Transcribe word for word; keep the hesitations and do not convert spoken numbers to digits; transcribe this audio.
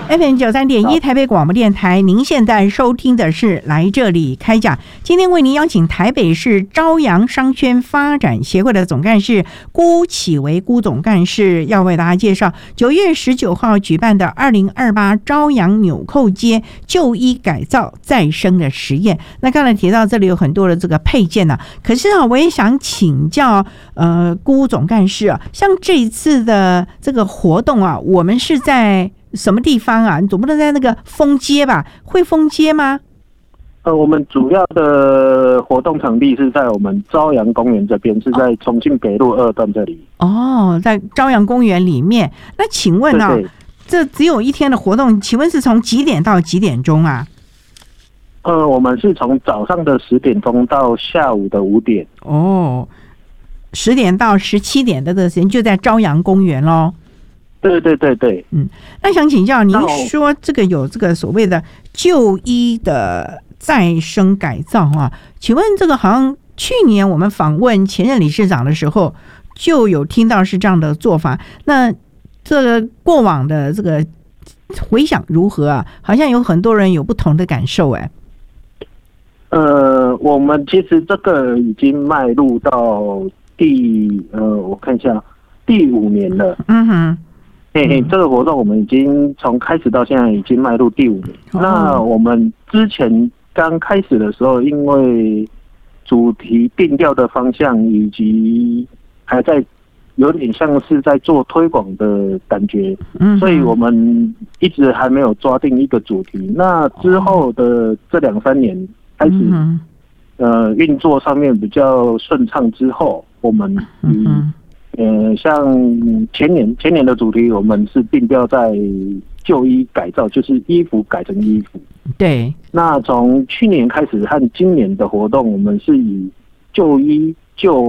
F M 九三点一台北广播电台，您现在收听的是来这里开讲。今天为您邀请台北市朝阳商圈发展协会的总干事辜启维辜总干事，要为大家介绍九月十九号举办的二零二八朝阳纽扣街旧衣改造再生的实验。那刚才提到这里有很多的这个配件啊，可是啊，我也想请教呃辜总干事啊，像这一次的这个活动啊，我们是在什么地方啊？你总不能在那个丰街吧？会丰街吗？ 呃，我们主要的活动场地是在我们朝阳公园这边，是在重庆北路二段这里。 哦，在朝阳公园里面。那请问啊，对对，这只有一天的活动，请问是从几点到几点钟啊？ 呃，我们是从早上的十点钟到下午的五点。 哦，十点到十七点的这个时间就在朝阳公园咯。 对对对对， 嗯，那想请教您说这个有这个所谓的旧衣的再生改造啊？请问这个好像去年我们访问前任理事长的时候就有听到是这样的做法，那这个过往的这个回响如何啊？好像有很多人有不同的感受哎。 呃，我们其实这个已经迈入到第呃，我看一下第五年了。嗯哼。嘿嘿，这个活动我们已经从开始到现在已经迈入第五年。哦、那我们之前刚开始的时候，因为主题定调的方向以及还在有点像是在做推广的感觉，嗯，所以我们一直还没有抓定一个主题。那之后的这两三年开始，嗯、呃，运作上面比较顺畅之后，我们嗯。呃，像前年前年的主题，我们是定调在旧衣改造，就是衣服改成衣服。 对。 那从去年开始和今年的活动，我们是以旧衣旧